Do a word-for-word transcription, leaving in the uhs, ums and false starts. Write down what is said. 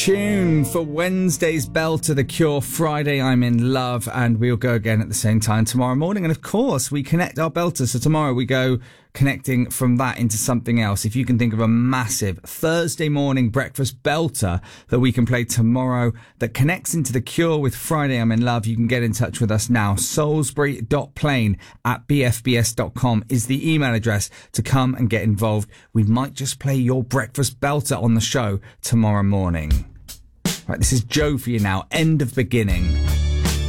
tune for Wednesday's Belter, The Cure. Friday, I'm in Love, and we'll go again at the same time tomorrow morning. And of course, we connect our belters. So tomorrow we go connecting from that into something else. If you can think of a massive Thursday morning breakfast belter that we can play tomorrow that connects into The Cure with Friday, I'm in Love, you can get in touch with us now. Salisbury dot plane at b f b s dot com is the email address to come and get involved. We might just play your breakfast belter on the show tomorrow morning. Right, this is Joe for you now. End of Beginning.